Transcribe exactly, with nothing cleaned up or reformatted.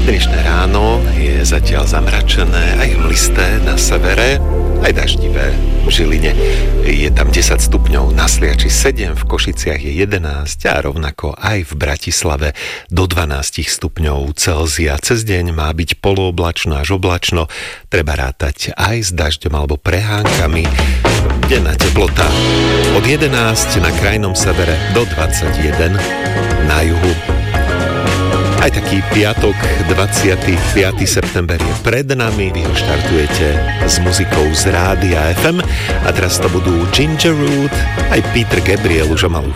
Dnešné ráno je zatiaľ zamračené, aj hmlisté na severe, aj daždivé v Žiline. Je tam desať stupňov, na Sliači sedem, v Košiciach je jedenásť a rovnako aj v Bratislave do dvanásť stupňov Celzia. Cez deň má byť polooblačno až oblačno, treba rátať aj s dažďom alebo prehánkami. Denná teplota od jedenásť na krajnom severe do dvadsaťjeden na juhu. Aj taký piatok, dvadsiateho piateho september je pred nami, vy ho štartujete s muzikou z Rádia ef em a teraz to budú Ginger Root, aj Peter Gabriel už o malú